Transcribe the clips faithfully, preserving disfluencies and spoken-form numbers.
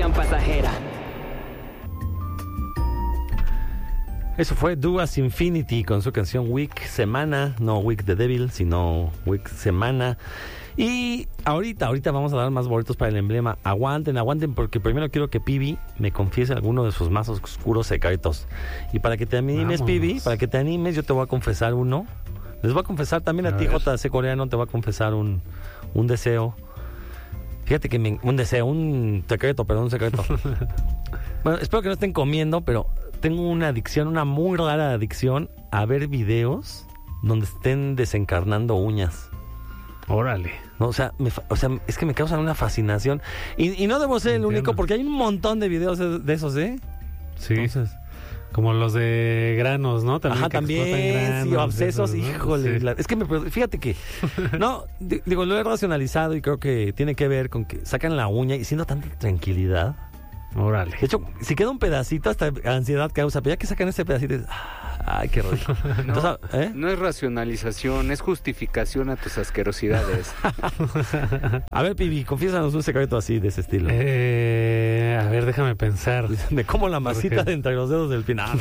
conexsión pasajera. Eso fue Duas Infinity con su canción Week Semana, no Week the Devil, sino Week Semana. Y ahorita, ahorita vamos a dar más boletos para el emblema. Aguanten, aguanten, porque primero quiero que Pibi me confiese alguno de sus más oscuros secretos. Y para que te animes, Pibi, para que te animes, yo te voy a confesar uno. Les voy a confesar también a, a ti, ver. J C Coreano, te voy a confesar un, un deseo. Fíjate que me, un deseo, un secreto, perdón, un secreto. Bueno, espero que no estén comiendo, pero tengo una adicción, una muy rara adicción a ver videos donde estén desencarnando uñas. Órale. No, o sea, me, o sea, es que me causan una fascinación. Y, y no debo ser Entiendo. el único, porque hay un montón de videos de esos, ¿eh? Sí. Entonces, como los de granos, ¿no? También Ajá, también, granos, sí, abscesos, esos, ¿no? Híjole. Sí. La, es que me, fíjate que, no, digo, lo he racionalizado y creo que tiene que ver con que sacan la uña y siendo tanta tranquilidad. Órale. De hecho, si queda un pedacito, hasta ansiedad causa, pero ya que sacan ese pedacito, es, ay, qué rico. No, Entonces, ¿eh? no es racionalización, es justificación a tus asquerosidades. A ver, Pibi, confiésanos un secreto así, de ese estilo. Eh, a ver, déjame pensar. Me como la masita Porque... de entre los dedos del pie.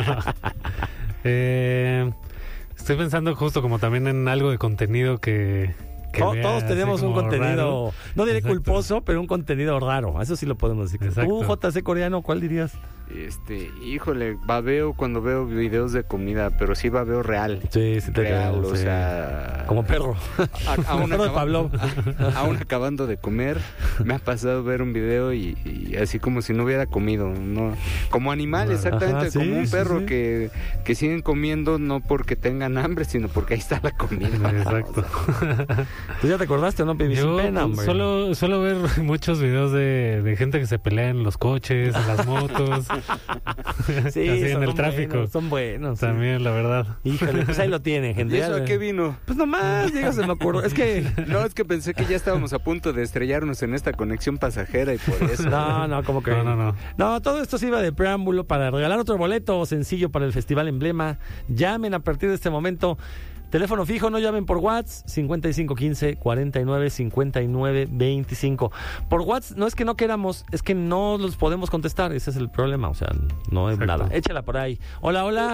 eh, estoy pensando justo como también en algo de contenido que... To, todos tenemos un contenido, raro. No diré Exacto. culposo, pero un contenido raro. Eso sí lo podemos decir. Exacto. Tú, J C Coreano, ¿cuál dirías? Este, híjole, babeo cuando veo videos de comida, pero sí babeo real. Sí, sí te real, creo, o sí. sea... Como perro. A, aún, perro acaba, de Pablo. A, aún acabando de comer, me ha pasado ver un video y, y así como si no hubiera comido. No, como animal, exactamente, Ajá, sí, como un perro sí, sí. Que, que siguen comiendo no porque tengan hambre, sino porque ahí está la comida. Exacto. ¿Tú ya te acordaste o no, Pibi? Yo pena, solo, solo ver muchos videos de, de gente que se pelea en los coches, en las motos. Sí, así en el son tráfico. Buenos, son buenos. También, sí. la verdad. Híjole, pues ahí lo tienen, gente. ¿Y eso a qué vino? Pues nomás, digo, se me ocurrió. Es que... No, es que pensé que ya estábamos a punto de estrellarnos en esta conexión pasajera y por eso. No, no, como que... No, no, no. No, todo esto se iba de preámbulo para regalar otro boleto sencillo para el Festival Emblema. Llamen a partir de este momento. Teléfono fijo, no llamen por WhatsApp, cincuenta y cinco quince, cuarenta y nueve, cincuenta y nueve, veinticinco. Por WhatsApp no es que no queramos, es que no los podemos contestar, ese es el problema, o sea, no es Exacto. nada. Échala por ahí. Hola, hola.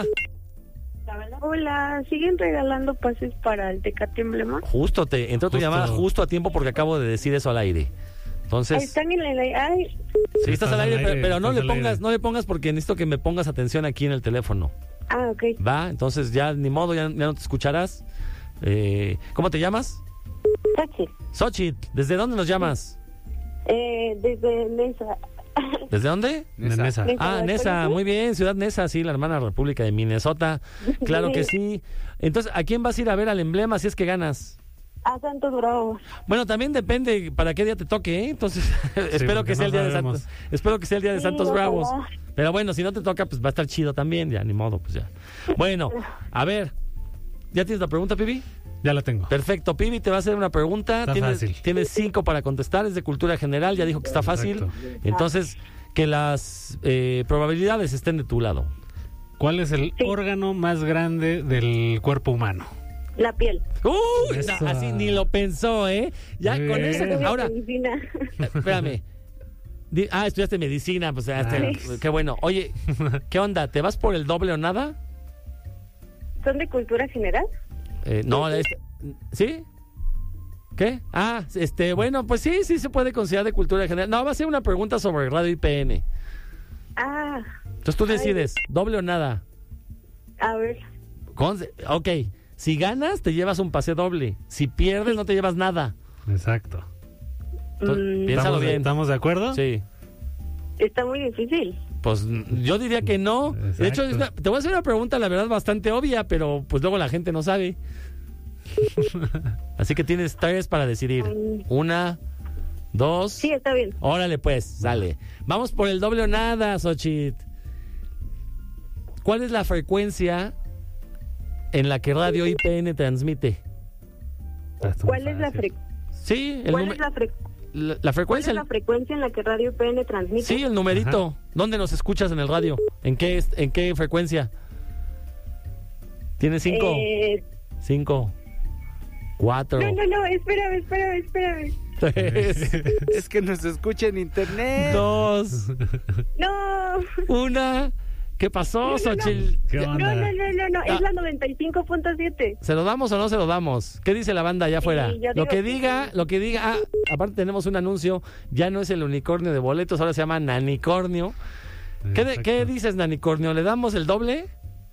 Hola, ¿siguen regalando pases para el Tecate Emblema? Justo, te entró tu justo. llamada justo a tiempo porque acabo de decir eso al aire. Entonces... Ahí están en el aire. Ay. Sí, estás, estás al aire, al aire pero, pero no le pongas, aire. no le pongas porque necesito que me pongas atención aquí en el teléfono. Ah, ok. Va, entonces ya ni modo, ya, ya no te escucharás. Eh, ¿Cómo te llamas? Xochitl. Xochitl, ¿desde dónde nos llamas? Eh, desde Nesa. ¿Desde dónde? Nesa. Nesa. Ah, Nesa, muy bien, Ciudad Nesa, sí, la hermana república de Minnesota. Claro que sí. Entonces, ¿a quién vas a ir a ver al emblema si es que ganas? A Santos Bravos. Bueno, también depende para qué día te toque, ¿eh? Entonces, sí, espero que sea no el día sabemos. de Santos. Espero que sea el día de sí, Santos Bravos. Va. Pero bueno, si no te toca, pues va a estar chido también, ya, ni modo, pues ya. Bueno, a ver, ¿ya tienes la pregunta, Pibi? Ya la tengo. Perfecto, Pibi te va a hacer una pregunta. Está tienes, fácil. Tienes cinco para contestar, es de cultura general, ya dijo que está fácil. Exacto. Entonces, que las eh, probabilidades estén de tu lado. ¿Cuál es el sí. órgano más grande del cuerpo humano? La piel. Uy, no, así ni lo pensó, ¿eh? Ya Muy con eso. Ahora, espérame. Ah, estudiaste medicina, pues ah, este, qué bueno. Oye, ¿qué onda? ¿Te vas por el doble o nada? ¿Son de cultura general? Eh, no, es, ¿sí? ¿Qué? Ah, este, bueno, pues sí, sí se puede considerar de cultura general. No, va a ser una pregunta sobre radio I P N. Ah. Entonces tú decides, ay. ¿doble o nada? A ver. Con, ok, si ganas te llevas un pase doble. Si pierdes no te llevas nada. Exacto. Mm. Piénsalo bien. ¿Estamos de acuerdo? Sí. Está muy difícil. Pues yo diría que no. Exacto. De hecho, te voy a hacer una pregunta, la verdad, bastante obvia, pero pues luego la gente no sabe. Así que tienes tres para decidir. Una, dos. Sí, está bien. Órale, pues, sale. Vamos por el doble o nada, Xochitl. ¿Cuál es la frecuencia en la que Radio I P N transmite? ¿Cuál es la frecuencia? Sí, el ¿Cuál nume- es la frecuencia? La, la frecuencia. ¿Cuál es la frecuencia en la que Radio I P N transmite? Sí, el numerito. Ajá. ¿Dónde nos escuchas en el radio? ¿En qué, en qué frecuencia? ¿Tienes cinco? Eh... Cinco. Cuatro. No, no, no, espérame, espérame, espérame. tres, Es que nos escucha en internet. dos, No. una. ¿Qué pasó, No, no, no. Xochitl? ¿Qué No, onda? no, no, no, no, Ah. es la noventa y cinco punto siete. ¿Se lo damos o no se lo damos? ¿Qué dice la banda allá afuera? Sí, yo Lo digo que que diga, sí. lo que diga. Ah, aparte tenemos un anuncio. Ya no es el unicornio de boletos, ahora se llama Nanicornio. ¿Qué, de- Exacto. ¿Qué dices, Nanicornio? ¿Le damos el doble?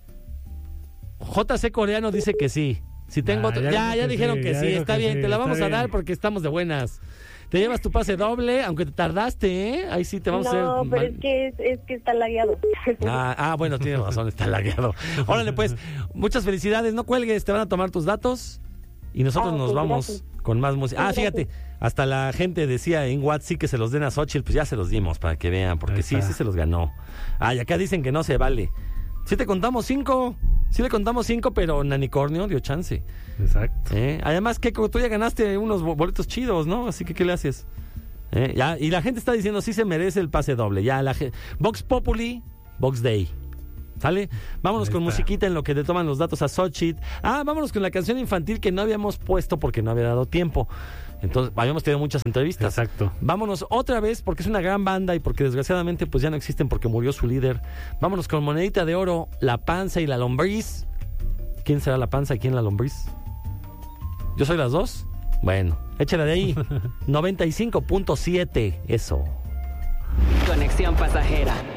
J C Coreano dice que sí. Si tengo Ah, otro- ya ya, dijo ya que dijeron sí, que ya sí, dijo está que bien, sí, te la está vamos a dar bien. porque estamos de buenas. Te llevas tu pase doble, aunque te tardaste, ¿eh? Ahí sí te vamos a No, hacer. pero mal- es que es, es que está lagueado. Ah, ah, bueno, tienes razón, está lagueado. Órale, pues, muchas felicidades, no cuelgues, te van a tomar tus datos y nosotros Ah, nos ok, vamos gracias. con más música. Ah, Gracias. fíjate, hasta la gente decía en WhatsApp sí que se los den a Xochitl, pues ya se los dimos para que vean, porque Ahí sí, está. sí se los ganó. Ah, y acá dicen que no se vale. Sí te contamos cinco, sí le contamos cinco, pero Nanicornio dio chance. Exacto. ¿Eh? Además, que tú ya ganaste unos bo- boletos chidos, ¿no? Así que, ¿qué le haces? ¿Eh? Ya, y la gente está diciendo, sí se merece el pase doble. Ya, la ge- Vox Populi, Vox Day. ¿Sale? Vámonos Ahí con está. musiquita en lo que te toman los datos a Xochitl. Ah, vámonos con la canción infantil que no habíamos puesto porque no había dado tiempo. Entonces, habíamos tenido muchas entrevistas. Exacto. Vámonos otra vez porque es una gran banda y porque desgraciadamente pues ya no existen porque murió su líder. Vámonos con Monedita de Oro, La Panza y la Lombriz. ¿Quién será la panza y quién la lombriz? ¿Yo soy las dos? Bueno, échala de ahí. noventa y cinco punto siete, eso. Conexión pasajera.